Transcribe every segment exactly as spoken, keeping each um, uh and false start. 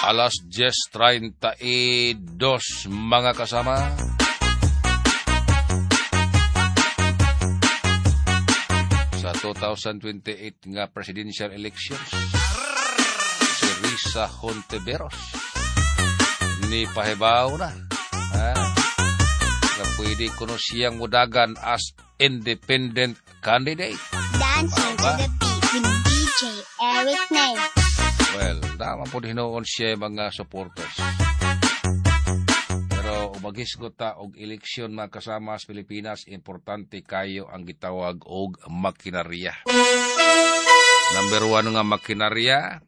alas diyes treinta y dos mga kasama. Sa twenty twenty-eight nga presidential elections, si Risa Hontiveros ni pahibaw na. Ha? Na pwede ko no siyang mudagan as independent candidate. Dancing to the beat with D J Eric Ney. Well, naman po hinoon siya mga supporters. Pero umagisgot ta og eleksyon mga kasama sa Pilipinas, importante kayo ang gitawag og makinarya. Number one nga makinarya,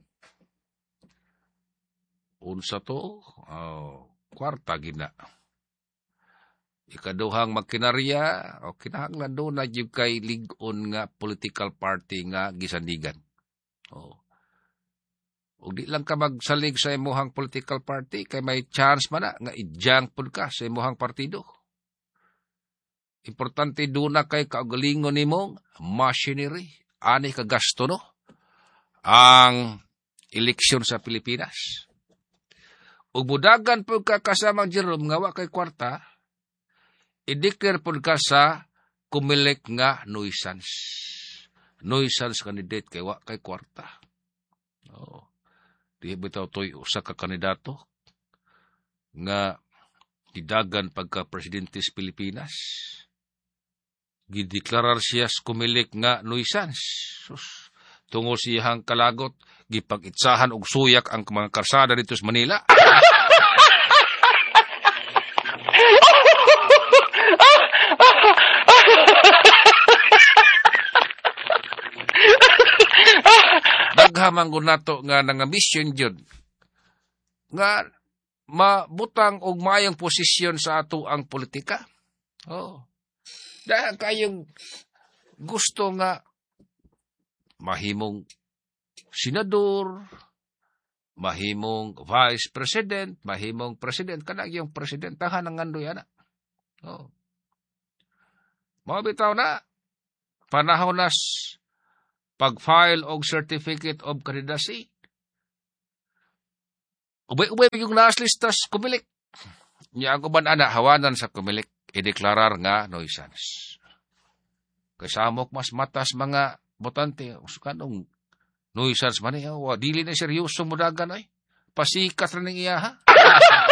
unsa to? Oh, kwarta gina. Ikaduhang makinarya, o kinahanglan do na jud kay lig-on nga political party nga gisandigan. Oh. O di lang ka magsalig sa imuhang political party, kay may chance man na nga ijang pud ka sa imuhang partido. Importante do na kay kaugalingon nimong machinery, ani ka gasto no, ang eleksyon sa Pilipinas. Ug mudagan pud ka kasamang Jerome nga wa kay kwarta, i-declare po ka sa kumilik nga nuisance. Nuisance candidate kay wa kay kwarta. Oh. Di bitaw to'y usa ka kandidato nga didagan pagka-presidente sa Pilipinas. Gideklarar siya sa kumilik nga nuisance. Sus, tungo siyang kalagot, gipag-itsahan og suyak ang mga karsada dito sa Manila. Daghamang gunato nga nga mission jud nga mabutang og maayong posisyon sa ato ang politika. Oh. Dahil kayong gusto nga mahimong senador, mahimong vice president, mahimong president, kanang yung president tahan ng andoy ana. Oh. Mabitaw na panahon nas pag-file og certificate of candidacy. Ubay-ubay yung naas listas kumilik. Niya ako ba na hawanan sa kumilik, i-deklarar nga nuisance. Kasamok mas matas mga botante, kanong nuisance man eh, dili na seryoso mudagan ay. Pasikat rin ng iya ha.